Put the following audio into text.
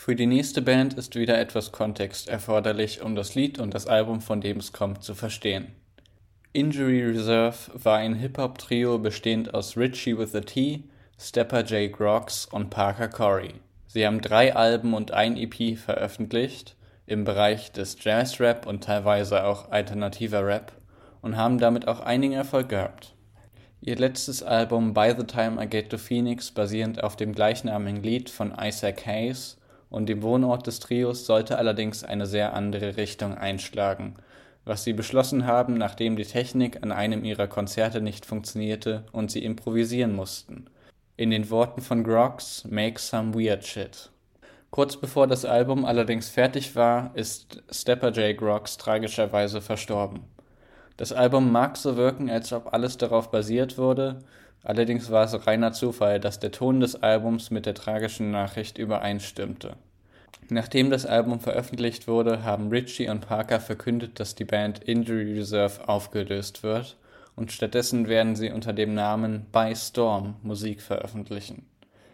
Für die nächste Band ist wieder etwas Kontext erforderlich, um das Lied und das Album, von dem es kommt, zu verstehen. Injury Reserve war ein Hip-Hop-Trio bestehend aus Richie with a T, Stepper J. Groggs und Parker Corey. Sie haben 3 Alben und ein EP veröffentlicht im Bereich des Jazz-Rap und teilweise auch alternativer Rap und haben damit auch einigen Erfolg gehabt. Ihr letztes Album By the Time I Get to Phoenix, basierend auf dem gleichnamigen Lied von Isaac Hayes und dem Wohnort des Trios, sollte allerdings eine sehr andere Richtung einschlagen, was sie beschlossen haben, nachdem die Technik an einem ihrer Konzerte nicht funktionierte und sie improvisieren mussten. In den Worten von Groggs, make some weird shit. Kurz bevor das Album allerdings fertig war, ist Stepper J. Groggs tragischerweise verstorben. Das Album mag so wirken, als ob alles darauf basiert wurde, allerdings war es reiner Zufall, dass der Ton des Albums mit der tragischen Nachricht übereinstimmte. Nachdem das Album veröffentlicht wurde, haben Richie und Parker verkündet, dass die Band Injury Reserve aufgelöst wird und stattdessen werden sie unter dem Namen By Storm Musik veröffentlichen.